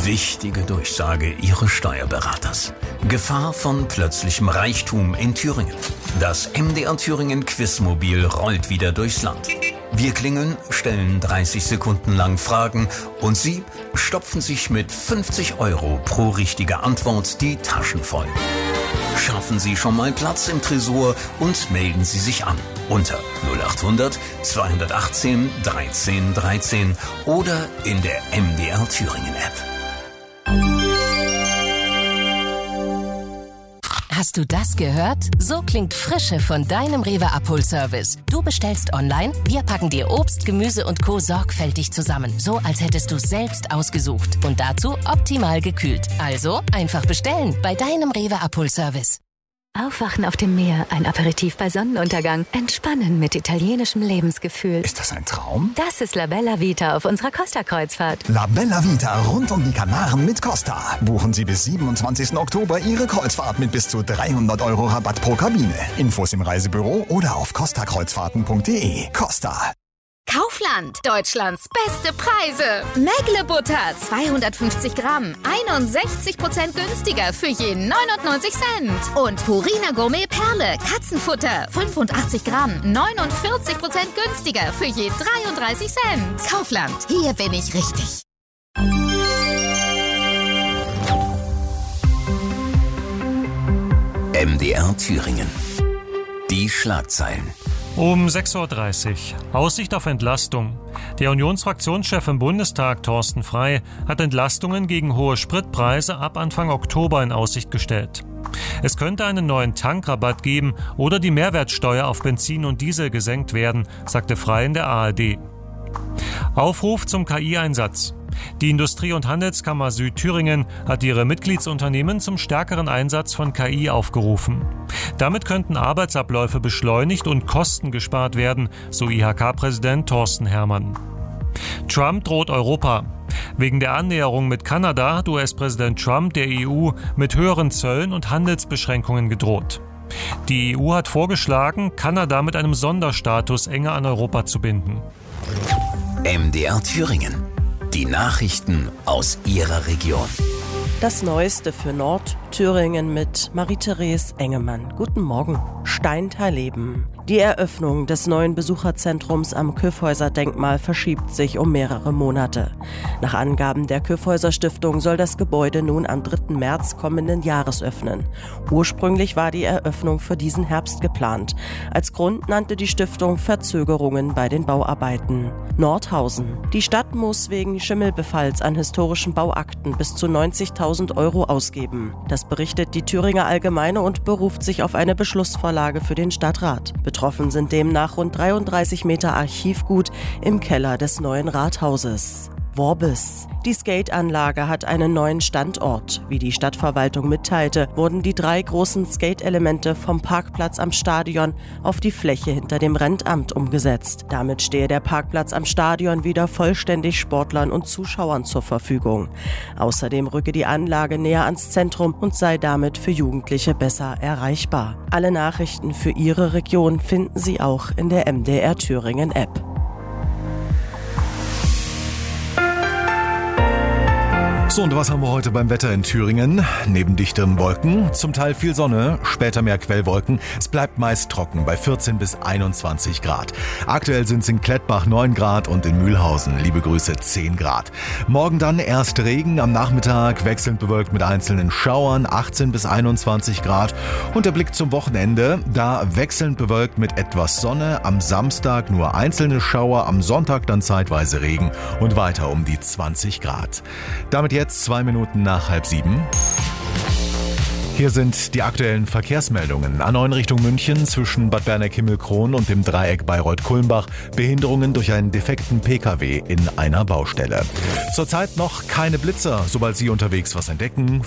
Wichtige Durchsage Ihres Steuerberaters. Gefahr von plötzlichem Reichtum in Thüringen. Das MDR Thüringen Quizmobil rollt wieder durchs Land. Wir klingeln, stellen 30 Sekunden lang Fragen und Sie stopfen sich mit 50 € pro richtige Antwort die Taschen voll. Schaffen Sie schon mal Platz im Tresor und melden Sie sich an unter 0800 218 13 13 oder in der MDR Thüringen App. Hast du das gehört? So klingt Frische von deinem Rewe-Abholservice. Du bestellst online, wir packen dir Obst, Gemüse und Co. sorgfältig zusammen. So, als hättest du selbst ausgesucht. Und dazu optimal gekühlt. Also einfach bestellen bei deinem Rewe-Abholservice. Aufwachen auf dem Meer, ein Aperitif bei Sonnenuntergang, entspannen mit italienischem Lebensgefühl. Ist das ein Traum? Das ist La Bella Vita auf unserer Costa-Kreuzfahrt. La Bella Vita rund um die Kanaren mit Costa. Buchen Sie bis 27. Oktober Ihre Kreuzfahrt mit bis zu 300 € Rabatt pro Kabine. Infos im Reisebüro oder auf costakreuzfahrten.de. Costa. Kaufland, Deutschlands beste Preise. Mägle-Butter, 250 Gramm, 61% günstiger für je 99 Cent. Und Purina Gourmet Perle, Katzenfutter, 85 Gramm, 49% günstiger für je 33 Cent. Kaufland, hier bin ich richtig. MDR Thüringen. Die Schlagzeilen. Um 6.30 Uhr. Aussicht auf Entlastung. Der Unionsfraktionschef im Bundestag, Thorsten Frey, hat Entlastungen gegen hohe Spritpreise ab Anfang Oktober in Aussicht gestellt. Es könnte einen neuen Tankrabatt geben oder die Mehrwertsteuer auf Benzin und Diesel gesenkt werden, sagte Frey in der ARD. Aufruf zum KI-Einsatz. Die Industrie- und Handelskammer Südthüringen hat ihre Mitgliedsunternehmen zum stärkeren Einsatz von KI aufgerufen. Damit könnten Arbeitsabläufe beschleunigt und Kosten gespart werden, so IHK-Präsident Thorsten Herrmann. Trump droht Europa. Wegen der Annäherung mit Kanada hat US-Präsident Trump der EU mit höheren Zöllen und Handelsbeschränkungen gedroht. Die EU hat vorgeschlagen, Kanada mit einem Sonderstatus enger an Europa zu binden. MDR Thüringen. Die Nachrichten aus Ihrer Region. Das Neueste für Nordthüringen mit Marie-Therese Engemann. Guten Morgen. Steintal-Leben. Die Eröffnung des neuen Besucherzentrums am Kyffhäuser-Denkmal verschiebt sich um mehrere Monate. Nach Angaben der Kyffhäuser-Stiftung soll das Gebäude nun am 3. März kommenden Jahres öffnen. Ursprünglich war die Eröffnung für diesen Herbst geplant. Als Grund nannte die Stiftung Verzögerungen bei den Bauarbeiten. Nordhausen. Die Stadt muss wegen Schimmelbefalls an historischen Bauakten bis zu 90.000 € ausgeben. Das berichtet die Thüringer Allgemeine und beruft sich auf eine Beschlussvorlage für den Stadtrat. Betroffen sind demnach rund 33 Meter Archivgut im Keller des neuen Rathauses. Worbis. Die Skateanlage hat einen neuen Standort. Wie die Stadtverwaltung mitteilte, wurden die 3 großen Skate-Elemente vom Parkplatz am Stadion auf die Fläche hinter dem Rentamt umgesetzt. Damit stehe der Parkplatz am Stadion wieder vollständig Sportlern und Zuschauern zur Verfügung. Außerdem rücke die Anlage näher ans Zentrum und sei damit für Jugendliche besser erreichbar. Alle Nachrichten für Ihre Region finden Sie auch in der MDR Thüringen App. So, und was haben wir heute beim Wetter in Thüringen? Neben dichten Wolken, zum Teil viel Sonne, später mehr Quellwolken. Es bleibt meist trocken bei 14 bis 21 Grad. Aktuell sind es in Klettbach 9 Grad und in Mühlhausen, liebe Grüße, 10 Grad. Morgen dann erst Regen, am Nachmittag wechselnd bewölkt mit einzelnen Schauern, 18 bis 21 Grad. Und der Blick zum Wochenende, da wechselnd bewölkt mit etwas Sonne, am Samstag nur einzelne Schauer, am Sonntag dann zeitweise Regen und weiter um die 20 Grad. Damit jetzt 2 Minuten nach 6:30. Hier sind die aktuellen Verkehrsmeldungen. A9 Richtung München zwischen Bad Berneck-Himmelkron und dem Dreieck Bayreuth-Kulmbach. Behinderungen durch einen defekten Pkw in einer Baustelle. Zurzeit noch keine Blitzer. Sobald Sie unterwegs was entdecken,